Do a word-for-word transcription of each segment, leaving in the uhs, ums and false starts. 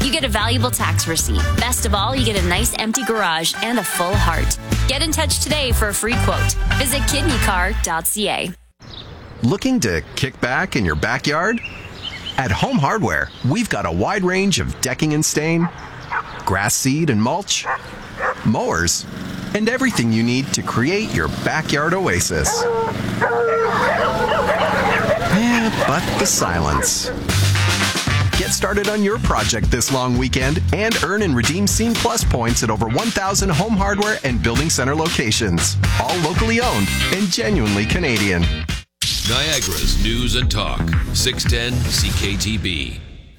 You get a valuable tax receipt. Best of all, you get a nice empty garage and a full heart. Get in touch today for a free quote. Visit kidney car dot c a. Looking to kick back in your backyard? At Home Hardware, we've got a wide range of decking and stain, grass seed and mulch, mowers, and everything you need to create your backyard oasis. Eh, but the silence. Get started on your project this long weekend and earn and redeem Scene Plus points at over one thousand Home Hardware and Building Center locations. All locally owned and genuinely Canadian. Niagara's News and Talk, six ten C K T B.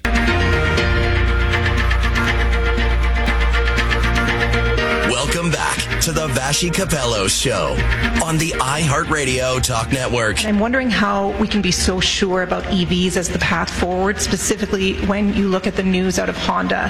Welcome back to the Vassy Capello Show on the iHeartRadio Talk Network. I'm wondering how we can be so sure about E Vs as the path forward, specifically when you look at the news out of Honda.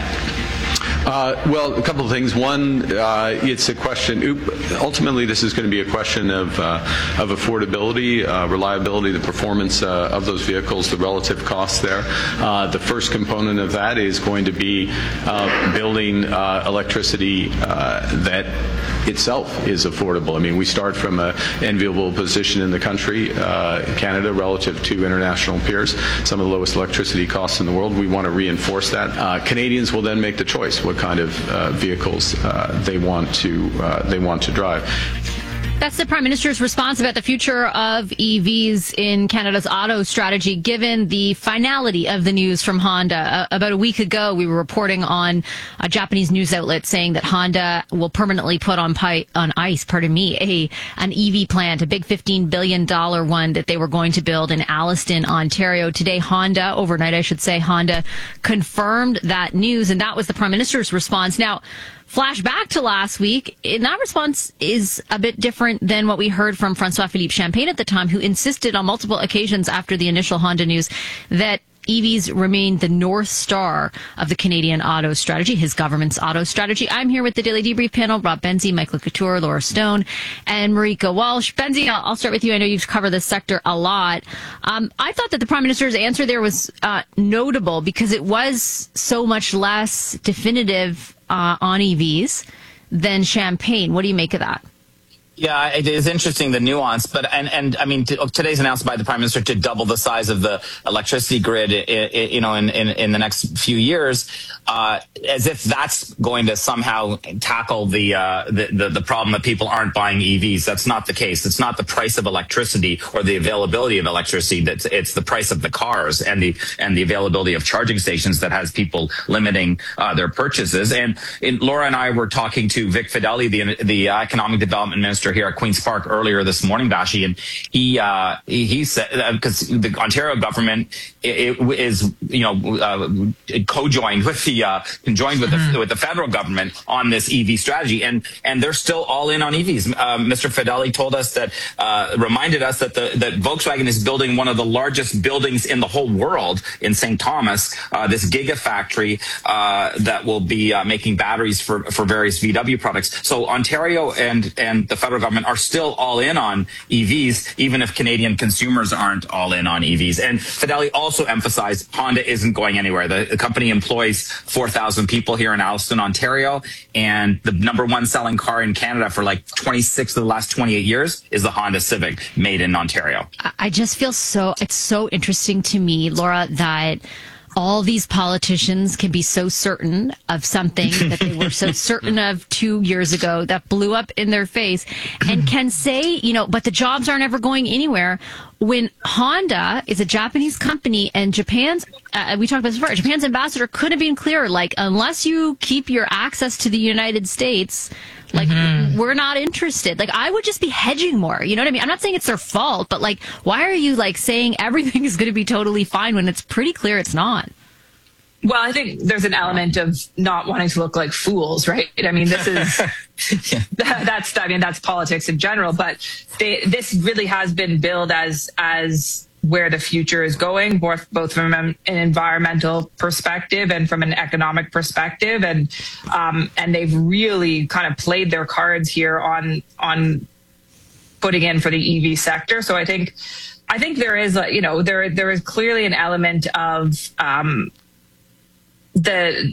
Uh, well, a couple of things. One, uh, it's a question, ultimately this is going to be a question of, uh, of affordability, uh, reliability, the performance uh, of those vehicles, the relative costs there. Uh, the first component of that is going to be uh, building uh, electricity uh, that itself is affordable. I mean, we start from an enviable position in the country, uh, Canada, relative to international peers, some of the lowest electricity costs in the world. We want to reinforce that. Uh, Canadians will then make the choice what kind of uh, vehicles uh, they want to uh, they want to drive. That's the Prime Minister's response about the future of E Vs in Canada's auto strategy, given the finality of the news from Honda. Uh, about a week ago, we were reporting on a Japanese news outlet saying that Honda will permanently put on pi- on ice, pardon me, a an E V plant, a big fifteen billion dollars one that they were going to build in Alliston, Ontario. Today, Honda, overnight I should say, Honda confirmed that news, and that was the Prime Minister's response. Now, flash back to last week, and that response is a bit different than what we heard from François-Philippe Champagne at the time, who insisted on multiple occasions after the initial Honda news that E Vs remain the North Star of the Canadian auto strategy, his government's auto strategy. I'm here with the Daily Debrief panel, Rob Benzie, Michael Couture, Laura Stone, and Marika Walsh. Benzie, I'll, I'll start with you. I know you've covered this sector a lot. Um, I thought that the Prime Minister's answer there was uh, notable because it was so much less definitive uh, on E Vs than Champagne. What do you make of that? Yeah, it is interesting, the nuance, but and and I mean, t- today's announcement by the Prime Minister to double the size of the electricity grid, I- I- you know, in, in in the next few years, uh, as if that's going to somehow tackle the, uh, the the the problem that people aren't buying E Vs. That's not the case. It's not the price of electricity or the availability of electricity. That's it's the price of the cars and the and the availability of charging stations that has people limiting uh, their purchases. And in, Laura and I were talking to Vic Fedeli, the the economic development minister here at Queen's Park earlier this morning, Vassy, and he uh, he, he said because uh, the Ontario government it, it is you know uh, co-joined with the uh, conjoined with the with the federal government on this E V strategy, and and they're still all in on E Vs. Uh, Mister Fedeli told us that uh, reminded us that the that Volkswagen is building one of the largest buildings in the whole world in Saint Thomas, uh, this gigafactory uh, that will be uh, making batteries for for various V W products. So Ontario and and the federal government are still all in on E Vs, even if Canadian consumers aren't all in on E Vs. And Fedeli also emphasized Honda isn't going anywhere. The, the company employs four thousand people here in Alliston, Ontario, and the number one selling car in Canada for like twenty-six of the last twenty-eight years is the Honda Civic made in Ontario. I just feel so, it's so interesting to me, Laura, that all these politicians can be so certain of something that they were so certain of two years ago that blew up in their face and can say, you know, but the jobs aren't ever going anywhere when Honda is a Japanese company and Japan's, uh, we talked about this before, Japan's ambassador could have been clearer, like, unless you keep your access to the United States, like, mm-hmm. we're not interested. Like, I would just be hedging more. You know what I mean? I'm not saying it's their fault, but, like, why are you, like, saying everything is going to be totally fine when it's pretty clear it's not? Well, I think there's an element of not wanting to look like fools, right? I mean, this is, yeah. that, that's, I mean, that's politics in general, but they, this really has been billed as, as where the future is going, both, both from an environmental perspective and from an economic perspective. And, um, and they've really kind of played their cards here on, on putting in for the E V sector. So I think, I think there is, a, you know, there, there is clearly an element of, um, the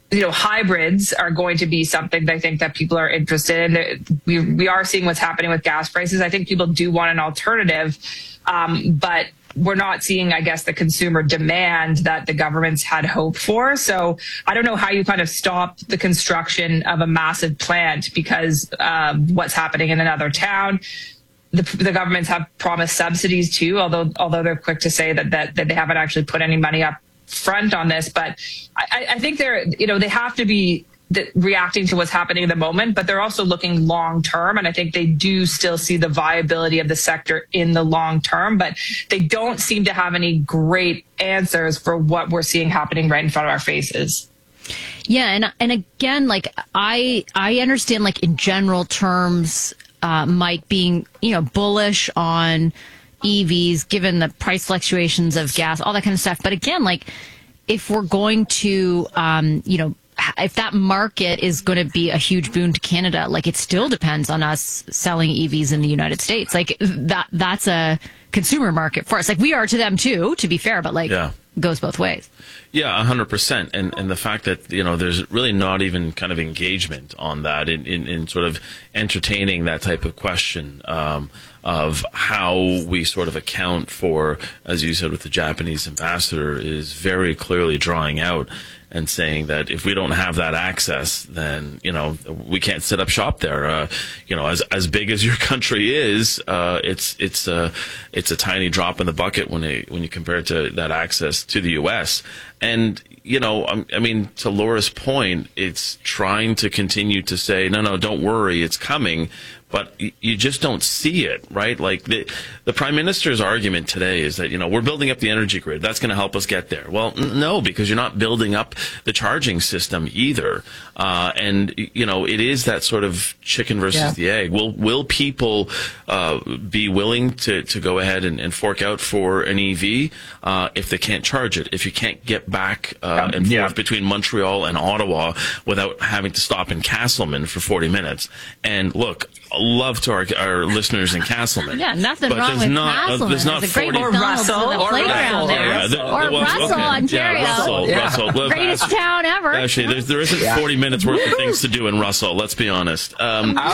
you know, hybrids are going to be something that I think that people are interested in. We, we are seeing what's happening with gas prices. I think people do want an alternative, um, but we're not seeing, I guess, the consumer demand that the governments had hoped for. So I don't know how you kind of stop the construction of a massive plant because um, what's happening in another town. The, the governments have promised subsidies too, although although they're quick to say that that, that they haven't actually put any money up front on this. But I, I think they're, you know, they have to be the, reacting to what's happening in the moment, but they're also looking long term. And I think they do still see the viability of the sector in the long term, but they don't seem to have any great answers for what we're seeing happening right in front of our faces. Yeah. And, and again, like I, I understand, like in general terms, uh, Mike being, you know, bullish on E Vs, given the price fluctuations of gas, all that kind of stuff. But again, like if we're going to, um, you know, if that market is going to be a huge boon to Canada, like it still depends on us selling E Vs in the United States. Like that, that's a consumer market for us. Like we are to them too, to be fair, but like yeah. it goes both ways. Yeah, a hundred percent. And and the fact that, you know, there's really not even kind of engagement on that in, in, in sort of entertaining that type of question, um, of how we sort of account for, as you said with the Japanese ambassador, is very clearly drawing out and saying that if we don't have that access, then, you know, we can't set up shop there. Uh, you know, as as big as your country is, uh, it's it's a it's a tiny drop in the bucket when it, when you compare it to that access to the U S. And you know, I mean, to Laura's point, it's trying to continue to say, no, no, don't worry, it's coming. But you just don't see it, right? Like the, the Prime Minister's argument today is that, you know, we're building up the energy grid. That's going to help us get there. Well, n- no, because you're not building up the charging system either. Uh, and, you know, it is that sort of chicken versus yeah. the egg. Will will people uh, be willing to, to go ahead and, and fork out for an E V uh, if they can't charge it, if you can't get back uh, and yeah. forth between Montreal and Ottawa without having to stop in Castleman for forty minutes? And look, love to our, our listeners in Castleman. Yeah, nothing but wrong there's with not, Castleman. Uh, there's not there's a great forty or Russell, or playground there. Yeah, the, or well, Russell, okay. Ontario. Yeah, Russell, yeah. Russell. Greatest actually, town ever. Actually, there's, there isn't yeah. forty minutes worth of things to do in Russell, let's be honest. Um, nice!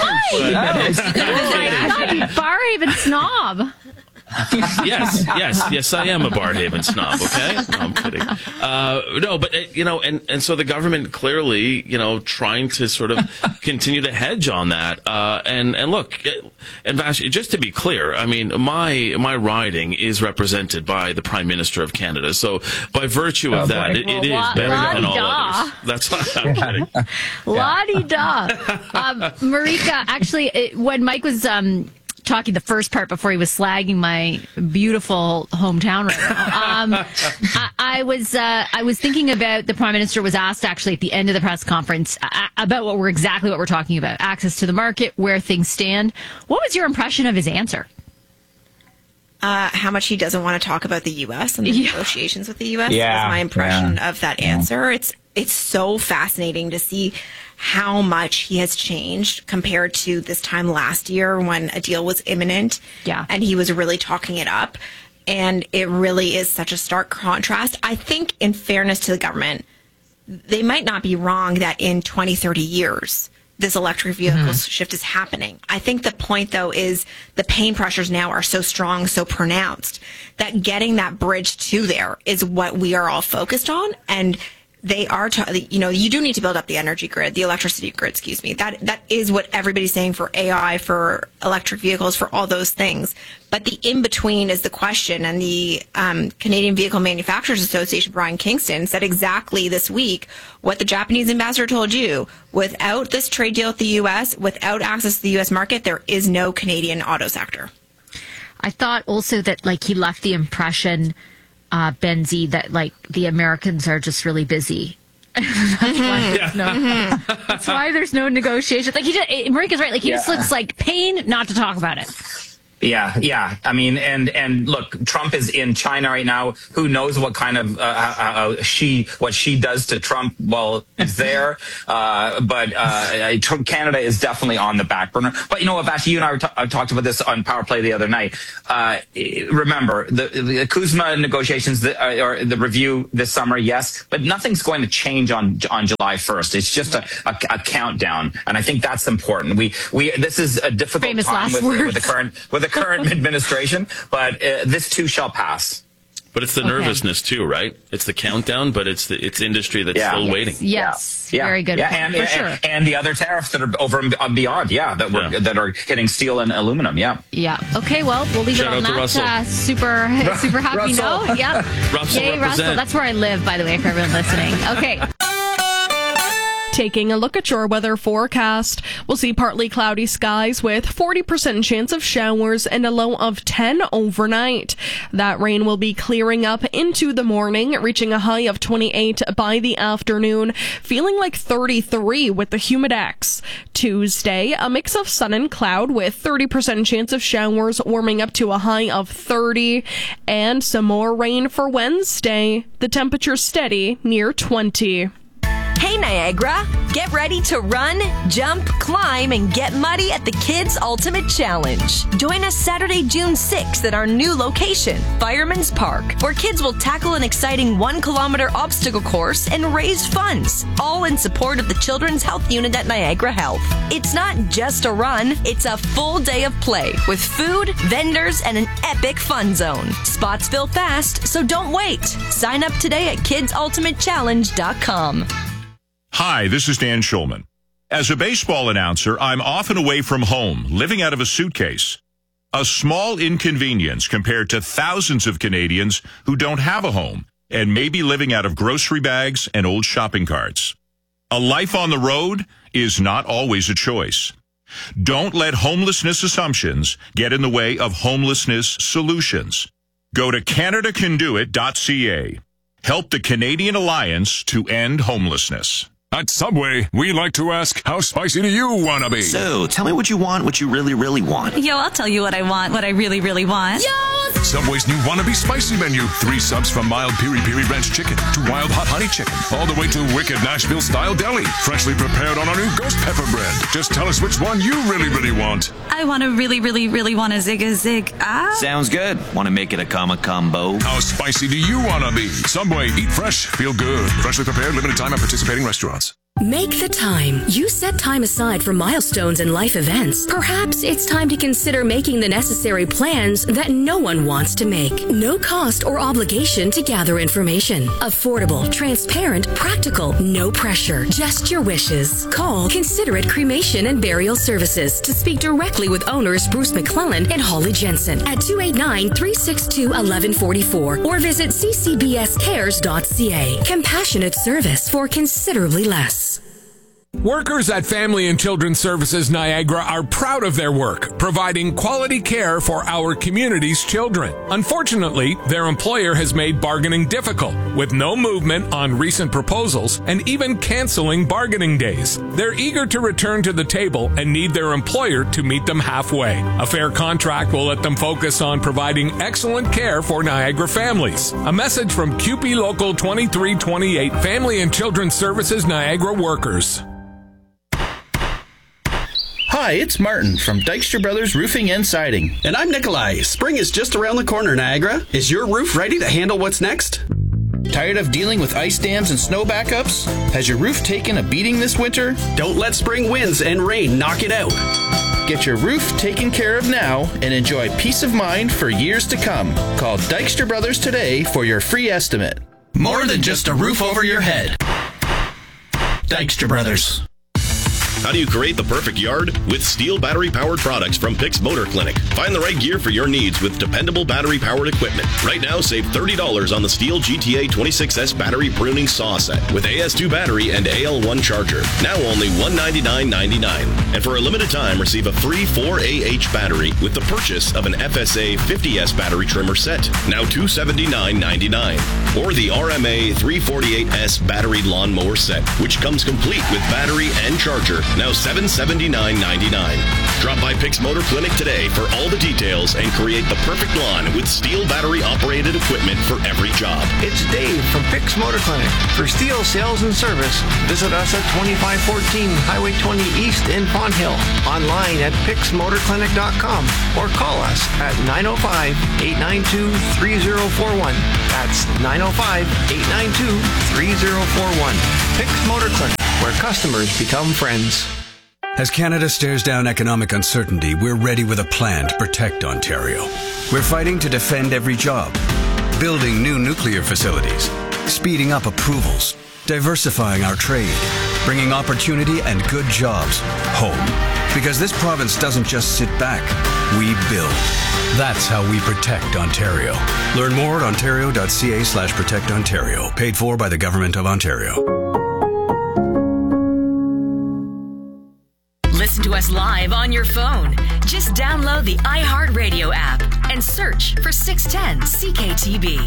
I'm a Barhaven snob. yes, yes, yes, I am a Barhaven snob, okay? No, I'm kidding. Uh, no, but, uh, you know, and, and so the government clearly, you know, trying to sort of continue to hedge on that. Uh, and, and look, and Vash, just to be clear, I mean, my, my riding is represented by the Prime Minister of Canada. So by virtue of oh, that, it, it well, is better than all others. That's what I'm kidding. La-di-da. um, Marika, actually, it, when Mike was, um, talking the first part before he was slagging my beautiful hometown right now. Um, I, I was uh, I was thinking about the Prime Minister was asked actually at the end of the press conference uh, about what we're exactly what we're talking about: access to the market, where things stand. What was your impression of his answer? Uh, how much he doesn't want to talk about the U S and the yeah. negotiations with the U S. Yeah. That was my impression yeah. of that yeah. answer. It's it's so fascinating to see how much he has changed compared to this time last year when a deal was imminent. Yeah. And he was really talking it up. And it really is such a stark contrast. I think, in fairness to the government, they might not be wrong that in twenty, thirty years, this electric vehicle mm-hmm. shift is happening. I think the point, though, is the pain pressures now are so strong, so pronounced, that getting that bridge to there is what we are all focused on. And they are, t- you know, you do need to build up the energy grid, the electricity grid, excuse me. That That is what everybody's saying for A I, for electric vehicles, for all those things. But the in-between is the question. And the um, Canadian Vehicle Manufacturers Association, Brian Kingston, said exactly this week what the Japanese ambassador told you. Without this trade deal with the U S, without access to the U S market, there is no Canadian auto sector. I thought also that, like, he left the impression... Uh, Benzie, that like the Americans are just really busy. that's, why yeah. no, mm-hmm. that's why there's no negotiation. Like he just, Marika's right. Like he yeah. just looks like pain not to talk about it. Yeah, yeah. I mean, and and look, Trump is in China right now. Who knows what kind of uh, uh, she what she does to Trump while he's there? Uh, but uh, Canada is definitely on the back burner. But you know what, Vashi, you and I were t- I talked about this on Power Play the other night. Uh, remember the, the Kuzma negotiations, the, uh, or the review this summer, yes, but nothing's going to change on on July first. It's just a, a, a countdown, and I think that's important. We we this is a difficult Famous time with, last with the current with the current administration, but uh, this too shall pass. But it's the Okay. nervousness too, right? It's the countdown, but it's the it's industry that's Yeah. still Yes. waiting. Yes, Yeah. very good. Yeah, point, and, for and, sure. and the other tariffs that are over and beyond. Yeah, that were Yeah. that are hitting steel and aluminum. Yeah. Yeah. Okay. Well, we'll leave Shout it on out to that Russell. uh, super, super happy Russell. note. Yep. Russell Yay, represent. Russell. That's where I live, by the way, for everyone listening. Okay. Taking a look at your weather forecast, we'll see partly cloudy skies with forty percent chance of showers and a low of ten overnight. That rain will be clearing up into the morning, reaching a high of twenty-eight by the afternoon, feeling like thirty-three with the humidex. Tuesday, a mix of sun and cloud with thirty percent chance of showers, warming up to a high of thirty, and some more rain for Wednesday. The temperature steady near twenty. Hey Niagara, get ready to run, jump, climb, and get muddy at the Kids Ultimate Challenge. Join us Saturday, June sixth at our new location, Fireman's Park, where kids will tackle an exciting one kilometer obstacle course and raise funds, all in support of the Children's Health Unit at Niagara Health. It's not just a run, it's a full day of play with food, vendors, and an epic fun zone. Spots fill fast, so don't wait. Sign up today at kids ultimate challenge dot com. Hi, this is Dan Schulman. As a baseball announcer, I'm often away from home, living out of a suitcase. A small inconvenience compared to thousands of Canadians who don't have a home and may be living out of grocery bags and old shopping carts. A life on the road is not always a choice. Don't let homelessness assumptions get in the way of homelessness solutions. Go to canada can do it dot c a. Help the Canadian Alliance to End Homelessness. At Subway, we like to ask, how spicy do you want to be? So, tell me what you want, what you really, really want. Yo, I'll tell you what I want, what I really, really want. Yo! Subway's new Wannabe Spicy Menu. Three subs from mild Piri Piri Ranch Chicken to wild hot honey chicken, all the way to wicked Nashville-style deli, freshly prepared on our new ghost pepper bread. Just tell us which one you really, really want. I want to really, really, really want a zig a zig. Ah. Sounds good. Want to make it a comma combo? How spicy do you want to be? Subway, eat fresh, feel good. Freshly prepared, limited time at participating restaurants. Make the time. You set time aside for milestones and life events. Perhaps it's time to consider making the necessary plans that no one wants to make. No cost or obligation to gather information. Affordable, transparent, practical, no pressure. Just your wishes. Call Considerate Cremation and Burial Services to speak directly with owners Bruce McClellan and Holly Jensen at two eight nine, three six two, one one four four or visit c c b s cares dot c a. Compassionate service for considerably less. Workers at Family and Children's Services Niagara are proud of their work, providing quality care for our community's children. Unfortunately, their employer has made bargaining difficult, with no movement on recent proposals and even canceling bargaining days. They're eager to return to the table and need their employer to meet them halfway. A fair contract will let them focus on providing excellent care for Niagara families. A message from Q P Local twenty-three twenty-eight Family and Children's Services Niagara workers. Hi, it's Martin from Dykstra Brothers Roofing and Siding. And I'm Nikolai. Spring is just around the corner, Niagara. Is your roof ready to handle what's next? Tired of dealing with ice dams and snow backups? Has your roof taken a beating this winter? Don't let spring winds and rain knock it out. Get your roof taken care of now and enjoy peace of mind for years to come. Call Dykstra Brothers today for your free estimate. More than just a roof over your head. Dykstra Brothers. How do you create the perfect yard? With Steel battery-powered products from Pix Motor Clinic. Find the right gear for your needs with dependable battery-powered equipment. Right now, save thirty dollars on the Steel G T A twenty-six S battery pruning saw set with A S two battery and A L one charger. Now only one hundred ninety-nine ninety-nine. And for a limited time, receive a free four A H battery with the purchase of an F S A fifty S battery trimmer set. Now two hundred seventy-nine ninety-nine. Or the R M A three forty-eight S battery lawnmower set, which comes complete with battery and charger now seven hundred seventy-nine dollars and ninety-nine cents. Drop by Pix Motor Clinic today for all the details and create the perfect lawn with STIHL battery-operated equipment for every job. It's Dave from Pix Motor Clinic. For STIHL sales and service, visit us at twenty-five fourteen Highway twenty East in Pond Hill, online at pix motor clinic dot com, or call us at nine oh five, eight nine two, three oh four one. That's nine oh five, eight nine two, three oh four one. Pix Motor Clinic, where customers become friends. As Canada stares down economic uncertainty, we're ready with a plan to protect Ontario. We're fighting to defend every job, building new nuclear facilities, speeding up approvals, diversifying our trade, bringing opportunity and good jobs home. Because this province doesn't just sit back, we build. That's how we protect Ontario. Learn more at ontario.ca slash protect Ontario. Paid for by the Government of Ontario. Listen to us live on your phone. Just download the iHeartRadio app and search for six ten C K T B.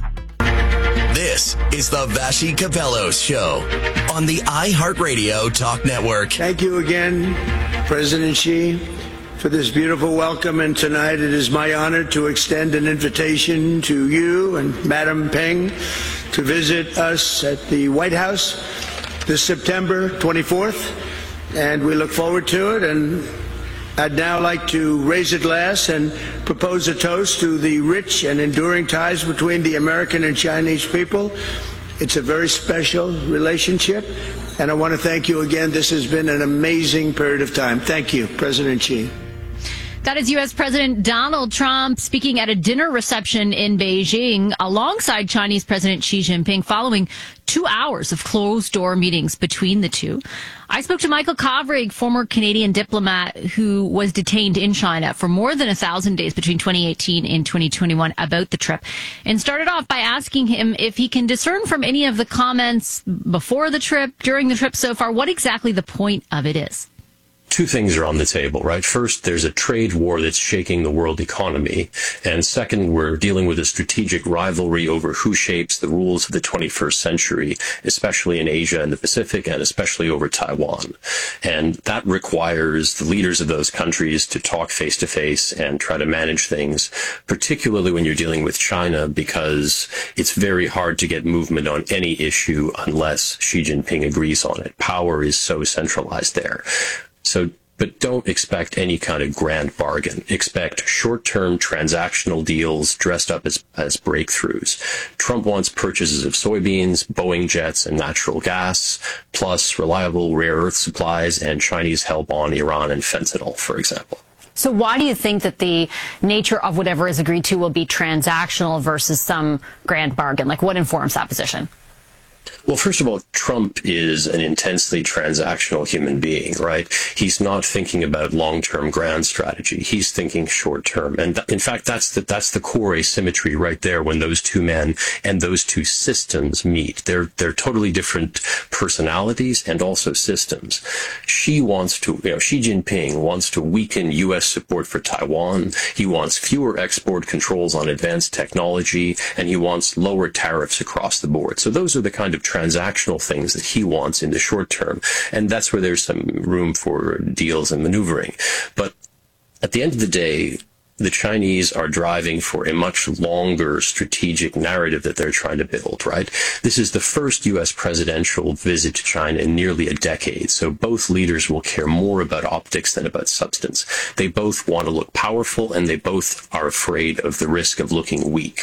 This is the Vassy Capello Show on the iHeartRadio Talk Network. Thank you again, President Xi, for this beautiful welcome. And tonight it is my honor to extend an invitation to you and Madam Peng to visit us at the White House this September twenty-fourth. And we look forward to it. And I'd now like to raise a glass and propose a toast to the rich and enduring ties between the American and Chinese people. It's a very special relationship, and I want to thank you again. This has been an amazing period of time. Thank you, President Xi. That is U S. President Donald Trump speaking at a dinner reception in Beijing alongside Chinese President Xi Jinping following two hours of closed-door meetings between the two. I spoke to Michael Kovrig, former Canadian diplomat who was detained in China for more than a thousand days between twenty eighteen and twenty twenty-one about the trip, and started off by asking him if he can discern from any of the comments before the trip, during the trip so far, what exactly the point of it is. Two things are on the table, right? First, there's a trade war that's shaking the world economy. And second, we're dealing with a strategic rivalry over who shapes the rules of the twenty-first century, especially in Asia and the Pacific, and especially over Taiwan. And that requires the leaders of those countries to talk face to face and try to manage things, particularly when you're dealing with China, because it's very hard to get movement on any issue unless Xi Jinping agrees on it. Power is so centralized there. So, but don't expect any kind of grand bargain. Expect short-term transactional deals dressed up as, as breakthroughs. Trump wants purchases of soybeans, Boeing jets, and natural gas, plus reliable rare earth supplies and Chinese help on Iran and fentanyl, for example. So why do you think that the nature of whatever is agreed to will be transactional versus some grand bargain? Like, what informs that position? Well, first of all, Trump is an intensely transactional human being, right? He's not thinking about long-term grand strategy. He's thinking short-term. And th- in fact, that's the, that's the core asymmetry right there when those two men and those two systems meet. They're, they're totally different personalities and also systems. Xi wants to, you know, Xi Jinping wants to weaken U S support for Taiwan. He wants fewer export controls on advanced technology, and he wants lower tariffs across the board. So those are the kind of transactional things that he wants in the short term. And that's where there's some room for deals and maneuvering. But at the end of the day, the Chinese are driving for a much longer strategic narrative that they're trying to build, right? This is the first U S presidential visit to China in nearly a decade. So both leaders will care more about optics than about substance. They both want to look powerful, and they both are afraid of the risk of looking weak.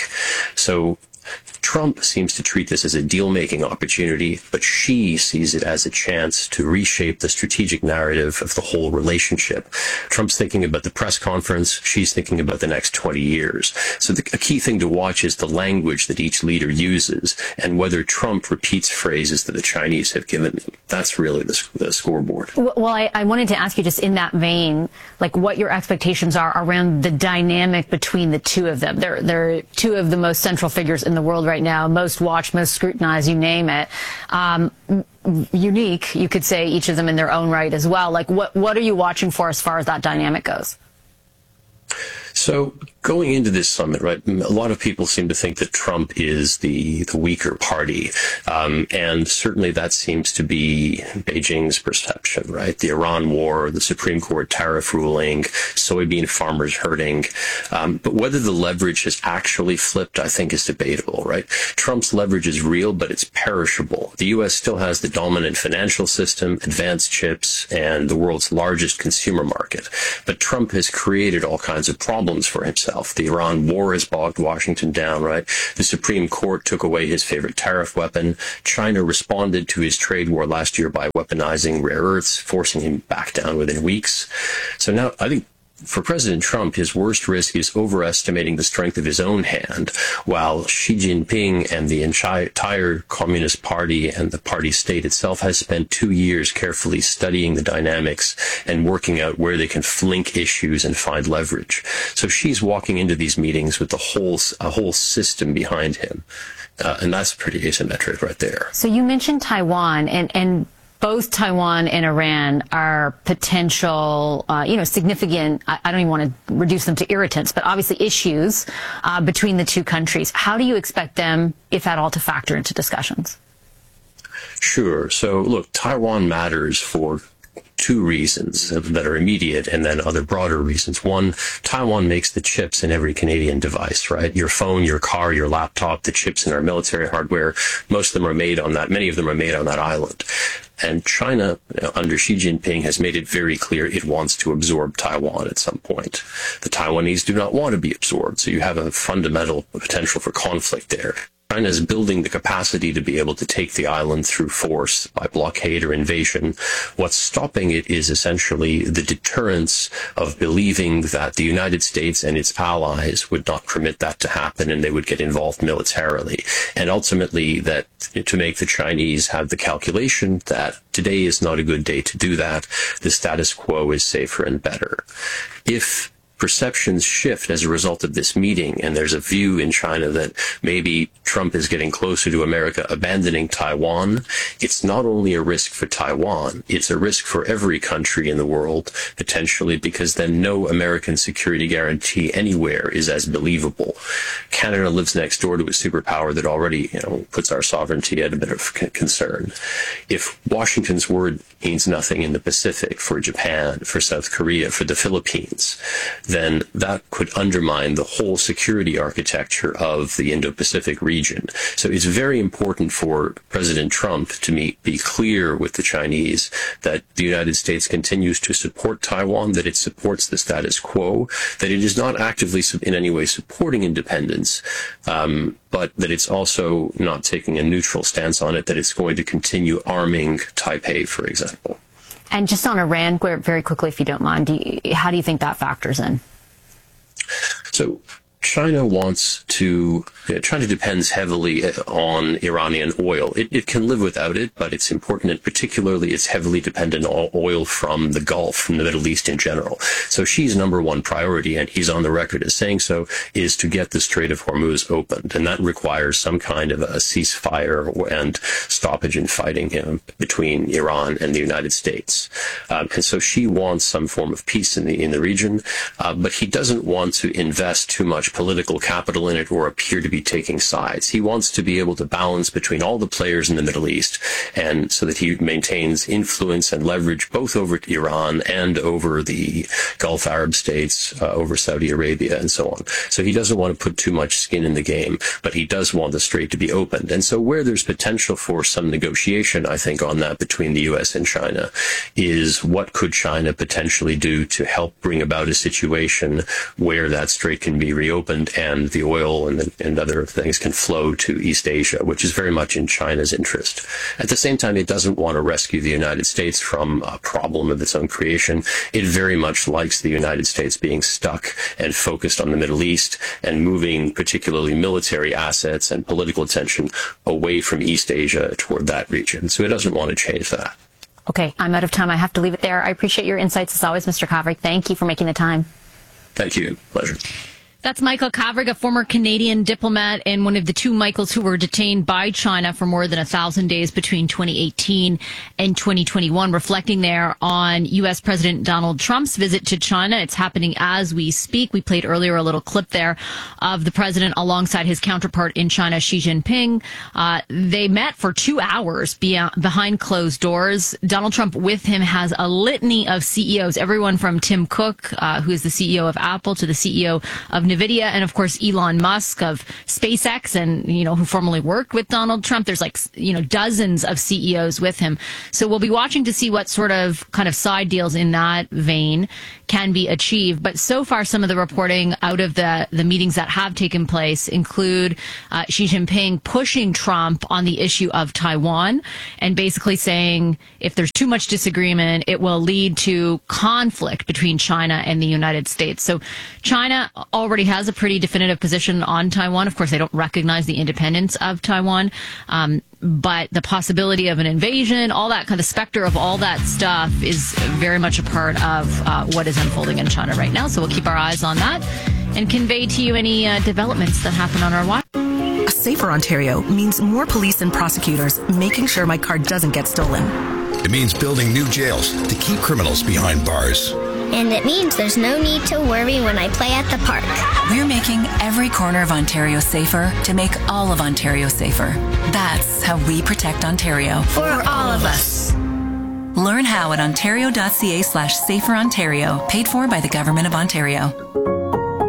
So Trump seems to treat this as a deal-making opportunity, but Xi sees it as a chance to reshape the strategic narrative of the whole relationship. Trump's thinking about the press conference. Xi's thinking about the next twenty years. So the, a key thing to watch is the language that each leader uses and whether Trump repeats phrases that the Chinese have given him. That's really the, the scoreboard. Well, I, I wanted to ask you just in that vein, like what your expectations are around the dynamic between the two of them. They're, they're two of the most central figures in the world right now, most watched, most scrutinized, you name it. Um, unique, you could say, each of them in their own right as well. Like, what what are you watching for as far as that dynamic goes? So going into this summit, right, a lot of people seem to think that Trump is the, the weaker party. Um, and certainly that seems to be Beijing's perception, right? The Iran war, the Supreme Court tariff ruling, soybean farmers hurting. Um, but whether the leverage has actually flipped, I think is debatable, right? Trump's leverage is real, but it's perishable. The U S still has the dominant financial system, advanced chips, and the world's largest consumer market. But Trump has created all kinds of problems for himself. The Iran war has bogged Washington down, right? The Supreme Court took away his favorite tariff weapon. China responded to his trade war last year by weaponizing rare earths, forcing him back down within weeks. So now I think for President Trump, his worst risk is overestimating the strength of his own hand, while Xi Jinping and the entire Communist Party and the party state itself has spent two years carefully studying the dynamics and working out where they can flink issues and find leverage. So Xi's walking into these meetings with the whole, a whole system behind him. Uh, and that's pretty asymmetric right there. So you mentioned Taiwan, and, and both Taiwan and Iran are potential, uh, you know, significant, I, I don't even want to reduce them to irritants, but obviously issues uh, between the two countries. How do you expect them, if at all, to factor into discussions? Sure. So, look, Taiwan matters for two reasons that are immediate and then other broader reasons. One, Taiwan makes the chips in every Canadian device, right? Your phone, your car, your laptop, the chips in our military hardware, most of them are made on that. Many of them are made on that island. And China, under Xi Jinping, has made it very clear it wants to absorb Taiwan at some point. The Taiwanese do not want to be absorbed, so you have a fundamental potential for conflict there. China is building the capacity to be able to take the island through force by blockade or invasion. What's stopping it is essentially the deterrence of believing that the United States and its allies would not permit that to happen and they would get involved militarily. And ultimately that to make the Chinese have the calculation that today is not a good day to do that. The status quo is safer and better. If perceptions shift as a result of this meeting, and there's a view in China that maybe Trump is getting closer to America abandoning Taiwan, it's not only a risk for Taiwan, it's a risk for every country in the world, potentially, because then no American security guarantee anywhere is as believable. Canada lives next door to a superpower that already, you know, puts our sovereignty at a bit of concern. If Washington's word means nothing in the Pacific for Japan, for South Korea, for the Philippines, then that could undermine the whole security architecture of the Indo-Pacific region. So it's very important for President Trump to meet, be clear with the Chinese that the United States continues to support Taiwan, that it supports the status quo, that it is not actively in any way supporting independence, um, but that it's also not taking a neutral stance on it, that it's going to continue arming Taipei, for example. And just on Iran, very quickly, if you don't mind, do you, how do you think that factors in? So China wants to, you know, China depends heavily on Iranian oil. It, it can live without it, but it's important, and particularly it's heavily dependent on oil from the Gulf, from the Middle East in general. So Xi's number one priority, and he's on the record as saying so, is to get the Strait of Hormuz opened. And that requires some kind of a ceasefire and stoppage in fighting, you know, between Iran and the United States. Um, and so Xi wants some form of peace in the, in the region, uh, but he doesn't want to invest too much political capital in it or appear to be taking sides. He wants to be able to balance between all the players in the Middle East, and so that he maintains influence and leverage both over Iran and over the Gulf Arab states, uh, over Saudi Arabia and so on. So he doesn't want to put too much skin in the game, but he does want the strait to be opened. And so where there's potential for some negotiation, I think, on that between the U S and China is what could China potentially do to help bring about a situation where that strait can be reopened and the oil and, the, and other things can flow to East Asia, which is very much in China's interest. At the same time, it doesn't want to rescue the United States from a problem of its own creation. It very much likes the United States being stuck and focused on the Middle East and moving particularly military assets and political attention away from East Asia toward that region. So it doesn't want to change that. Okay, I'm out of time. I have to leave it there. I appreciate your insights as always, Mister Kovrig. Thank you for making the time. Thank you. Pleasure. That's Michael Kovrig, a former Canadian diplomat and one of the two Michaels who were detained by China for more than a thousand days between twenty eighteen and twenty twenty-one, reflecting there on U S. President Donald Trump's visit to China. It's happening as we speak. We played earlier a little clip there of the president alongside his counterpart in China, Xi Jinping. Uh, they met for two hours beyond, behind closed doors. Donald Trump with him has a litany of C E Os, everyone from Tim Cook, uh, who is the C E O of Apple, to the C E O of NVIDIA, and of course Elon Musk of SpaceX, and you know who formerly worked with Donald Trump. There's like you know dozens of C E Os with him. So we'll be watching to see what sort of kind of side deals in that vein can be achieved. But so far, some of the reporting out of the the meetings that have taken place include uh, Xi Jinping pushing Trump on the issue of Taiwan and basically saying if there's too much disagreement, it will lead to conflict between China and the United States. So China already has a pretty definitive position on Taiwan. Of course, they don't recognize the independence of Taiwan. Um, but the possibility of an invasion, all that kind of specter of all that stuff is very much a part of uh, what is unfolding in China right now. So we'll keep our eyes on that and convey to you any uh, developments that happen on our watch. A safer Ontario means more police and prosecutors making sure my car doesn't get stolen. It means building new jails to keep criminals behind bars. And it means there's no need to worry when I play at the park. We're making every corner of Ontario safer to make all of Ontario safer. That's how we protect Ontario. For all of us. Learn how at ontario.ca slash safer Ontario, paid for by the Government of Ontario.